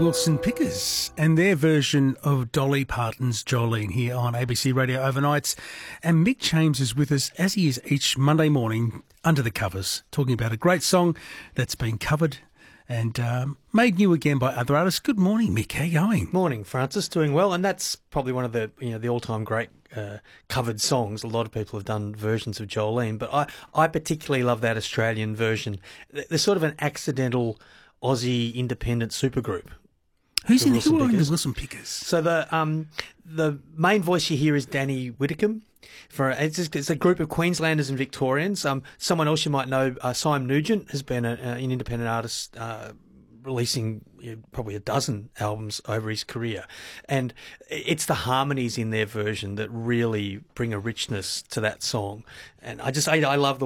Wilson Pickers and their version of Dolly Parton's Jolene here on ABC Radio Overnights. And Mick James is with us, as he is each Monday morning, under the covers, talking about a great song that's been covered and made new again by other artists. Good morning, Mick. How are you going? Morning, Francis. Doing well, and that's probably one of the the all-time great covered songs. A lot of people have done versions of Jolene, but I particularly love that Australian version. They're sort of an accidental Aussie independent supergroup. Who are the Wilson Pickers? So the main voice you hear is Danny Whitcomb. It's a group of Queenslanders and Victorians. Someone else you might know, Simon Nugent, has been an independent artist releasing probably a dozen albums over his career. And it's the harmonies in their version that really bring a richness to that song. And I love the